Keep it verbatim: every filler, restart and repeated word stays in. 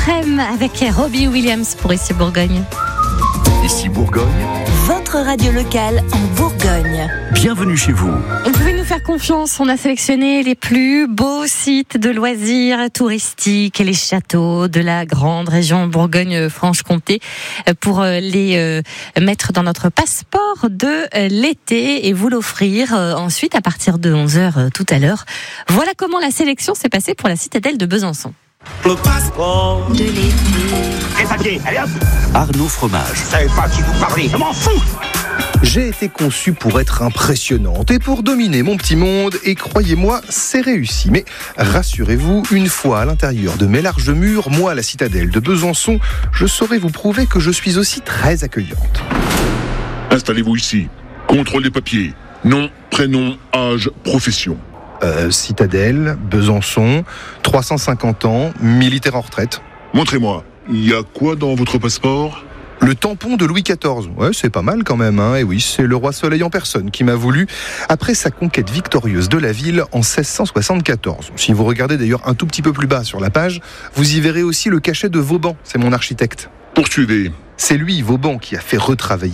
l'après-midi avec Robbie Williams pour Ici Bourgogne. Ici Bourgogne, votre radio locale en Bourgogne. Bienvenue chez vous. Vous pouvez nous faire confiance, on a sélectionné les plus beaux sites de loisirs touristiques et les châteaux de la grande région Bourgogne-Franche-Comté pour les mettre dans notre passeport de l'été et vous l'offrir ensuite à partir de onze heures tout à l'heure. Voilà comment la sélection s'est passée pour la citadelle de Besançon. Le passeport de l'été. Les papiers, allez hop. Arnaud Fromage. Je savais pas qui vous parlez, je m'en fous. J'ai été conçu pour être impressionnante et pour dominer mon petit monde, et croyez-moi, c'est réussi. Mais rassurez-vous, une fois à l'intérieur de mes larges murs, moi, la citadelle de Besançon, je saurai vous prouver que je suis aussi très accueillante. Installez-vous ici. Contrôle des papiers. Nom, prénom, âge, profession. Euh, citadelle, Besançon, trois cent cinquante ans, militaire en retraite. Montrez-moi. Il y a quoi dans votre passeport ? Le tampon de Louis quatorze. Ouais, c'est pas mal quand même, hein. Et oui, c'est le roi Soleil en personne qui m'a voulu après sa conquête victorieuse de la ville en seize cent soixante-quatorze. Si vous regardez d'ailleurs un tout petit peu plus bas sur la page, vous y verrez aussi le cachet de Vauban. C'est mon architecte. Poursuivez. C'est lui, Vauban, qui a fait retravailler